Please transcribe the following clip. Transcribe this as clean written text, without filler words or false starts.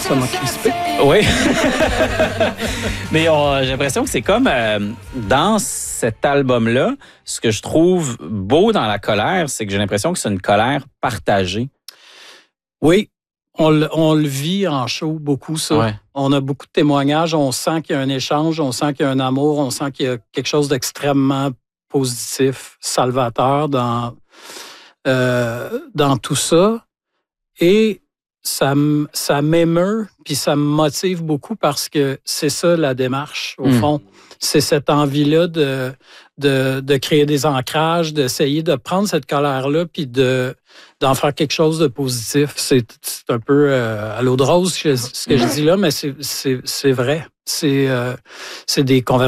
Ça m'a crispé. Oui. Mais j'ai l'impression que c'est comme dans cet album-là, ce que je trouve beau dans la colère, c'est que j'ai l'impression que c'est une colère partagée. Oui, on le vit en show beaucoup, ça. Ouais. On a beaucoup de témoignages, on sent qu'il y a un échange, on sent qu'il y a un amour, on sent qu'il y a quelque chose d'extrêmement positif, salvateur dans tout ça. Et ça m'émeut, puis ça me motive beaucoup parce que c'est ça la démarche, au fond. C'est cette envie-là de créer des ancrages, d'essayer de prendre cette colère-là, puis d'en faire quelque chose de positif. C'est un peu à l'eau de rose ce que je dis là, mais c'est vrai. C'est des conversations